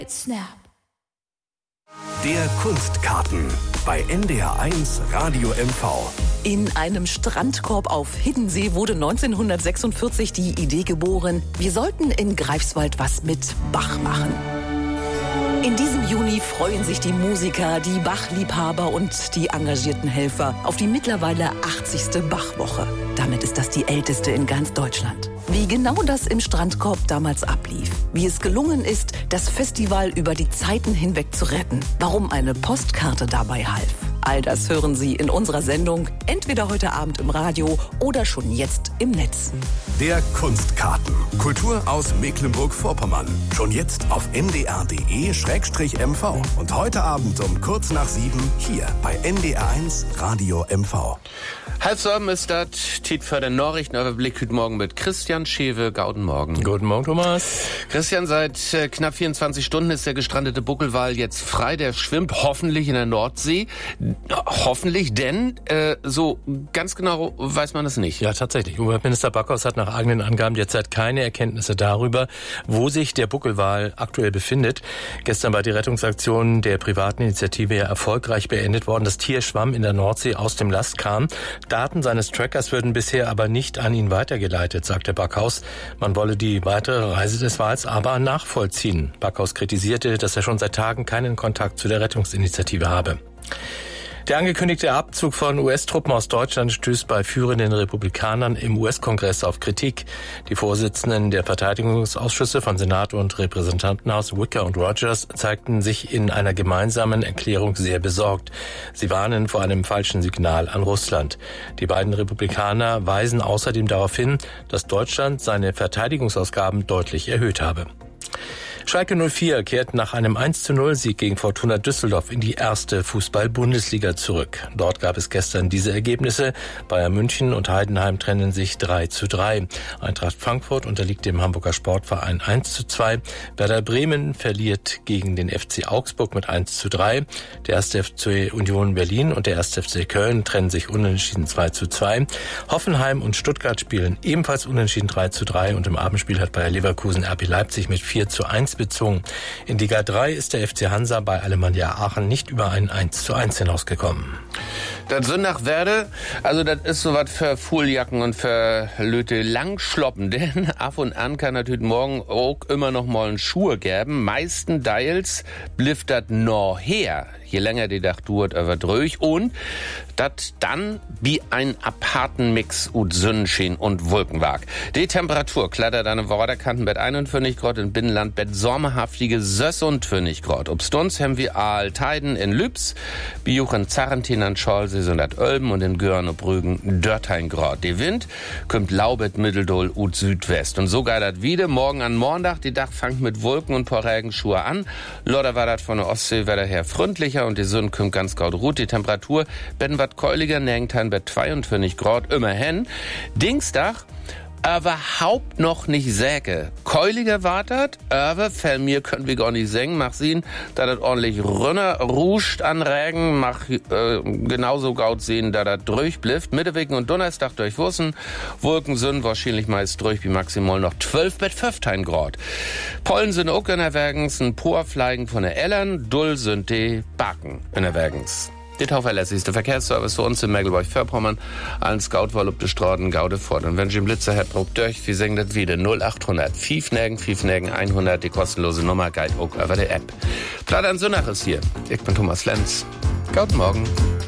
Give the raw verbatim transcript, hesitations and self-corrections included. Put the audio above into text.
It's Snap. Der Kunstkarten bei N D R eins Radio M V. In einem Strandkorb auf Hiddensee wurde neunzehnhundertsechsundvierzig die Idee geboren, wir sollten in Greifswald was mit Bach machen. In diesem Juni freuen sich die Musiker, die Bach-Liebhaber und die engagierten Helfer auf die mittlerweile achtzigste Bach-Woche. Damit ist das die älteste in ganz Deutschland. Wie genau das im Strandkorb damals ablief, wie es gelungen ist, das Festival über die Zeiten hinweg zu retten, warum eine Postkarte dabei half. All das hören Sie in unserer Sendung, entweder heute Abend im Radio oder schon jetzt im Netz. Der Kunstkarten. Kultur aus Mecklenburg-Vorpommern. Schon jetzt auf n d r punkt d e slash m v. Und heute Abend um kurz nach sieben hier bei N D R eins Radio M V. Halb sieben ist das, Tiet für den Nachrichtenüberblick heute Morgen mit Christian Schewe. Guten Morgen. Guten Morgen, Thomas. Christian, seit äh, knapp vierundzwanzig Stunden ist der gestrandete Buckelwal jetzt frei. Der schwimmt hoffentlich in der Nordsee. Hoffentlich, denn äh, so ganz genau weiß man das nicht. Ja, tatsächlich. Umweltminister Backhaus hat nach eigenen Angaben derzeit keine Erkenntnisse darüber, wo sich der Buckelwal aktuell befindet. Gestern war die Rettungsaktion der privaten Initiative ja erfolgreich beendet worden. Das Tier schwamm in der Nordsee aus dem Lastkahn. Daten seines Trackers würden bisher aber nicht an ihn weitergeleitet, sagte Backhaus. Man wolle die weitere Reise des Wals aber nachvollziehen. Backhaus kritisierte, dass er schon seit Tagen keinen Kontakt zu der Rettungsinitiative habe. Der angekündigte Abzug von U S-Truppen aus Deutschland stößt bei führenden Republikanern im U S-Kongress auf Kritik. Die Vorsitzenden der Verteidigungsausschüsse von Senat und Repräsentantenhaus, Wicker und Rogers, zeigten sich in einer gemeinsamen Erklärung sehr besorgt. Sie warnen vor einem falschen Signal an Russland. Die beiden Republikaner weisen außerdem darauf hin, dass Deutschland seine Verteidigungsausgaben deutlich erhöht habe. Schalke null vier kehrt nach einem eins zu null Sieg gegen Fortuna Düsseldorf in die erste Fußball-Bundesliga zurück. Dort gab es gestern diese Ergebnisse. Bayern München und Heidenheim trennen sich drei zu drei. Eintracht Frankfurt unterliegt dem Hamburger Sportverein eins zu zwei. Werder Bremen verliert gegen den F C Augsburg mit eins zu drei. Der erste F C Union Berlin und der erste F C Köln trennen sich unentschieden zwei zu zwei. Hoffenheim und Stuttgart spielen ebenfalls unentschieden drei zu drei und im Abendspiel hat Bayer Leverkusen R B Leipzig mit vier zu eins bezogen. In Liga drei ist der F C Hansa bei Alemannia Aachen nicht über ein eins zu eins hinausgekommen. Das Sündachwerde, also das ist so was für Fuhljacken und für Leute Langschloppen, denn ab und an kann natürlich morgen auch immer noch mal einen Schuhe geben. Meisten Deils blifft das noch her, je länger die Dach dauert, aber durch und das dann wie ein aparten Mix ut Sonnenschein und Wolkenwag. Die Temperatur klattert an den Vorderkanten Bett einundfünfzig Grad, in Binnenland Bett sommerhaftige sechsundfünfzig Grad. Obstunds haben wir Aalteiden in Lübs, Biuchen Zarentin an Scholse sind das Ölben und in Görn und Brügen dörtein Grad. Der Wind kommt laubet Mitteldol ut Südwest. Und so geht das wieder. Morgen an Montag, die Dach fangt mit Wolken und paar Regenschuhe an. Lodder war das von der Ostsee wieder her freundlicher und die Sonne kommt ganz gut ruht. Die Temperatur werden wat keuliger, Nängtein bei zweiundfünfzig Grad, immerhin. Dienstag, überhaupt noch nicht säge. Keuliger wartet, aber für mir können wir gar nicht singen, mach sehen, da das ordentlich runter ruscht an Regen, mach äh, genauso gaut sehen, da das durchblifft. Mittwoch und Donnerstag durch Wussen, Wolken sind wahrscheinlich meist durch, wie maximal noch zwölf bis fünfzehn Grad. Pollen sind auch in der Wägens, ein paar Fleigen von der Ellern, Dull sind die Backen in der Wägens. Der tauverlässigste Verkehrsservice für uns in Mecklenburg-Vorpommern. Allen Scoutwall ob die Straßen, Gaude fort. Und wenn ihr einen Blitzer habt, probt durch, wir singen das wieder. null achthundert, fünf Nägen, fünf Nägen, hundert, die kostenlose Nummer, Guide auch über der App. Platt an Sonnach ist hier. Ich bin Thomas Lenz. Guten Morgen.